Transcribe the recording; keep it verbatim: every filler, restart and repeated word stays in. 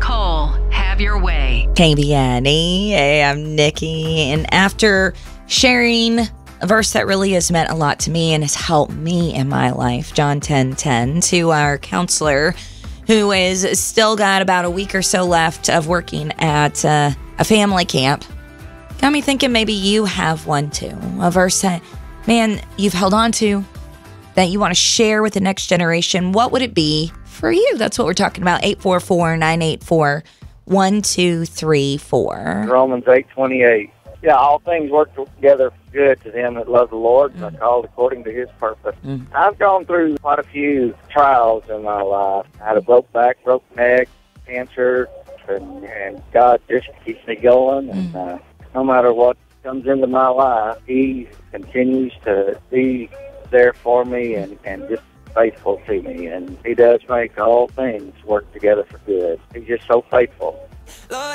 Nicole, have your way. K B N E. Hey, I'm Nikki. And after sharing a verse that really has meant a lot to me and has helped me in my life, John ten ten, to our counselor, who is still got about a week or so left of working at uh, a family camp, got me thinking maybe you have one too. A verse that, man, you've held on to, that you want to share with the next generation. What would it be for you? That's what we're talking about. eight four four, nine eight four, one two three four. Romans eight twenty-eight. Yeah, all things work together for good to them that love the Lord and Mm. are called according to His purpose. Mm. I've gone through quite a few trials in my life. I had a broke back, broke neck, cancer, and, and God just keeps me going. And Mm. uh, no matter what comes into my life, He continues to be there for me and, and just faithful to me. And He does make all things work together for good. He's just so faithful.